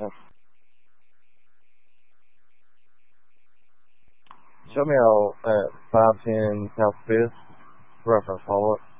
Show me out at 510 South 5th, reference follow-up.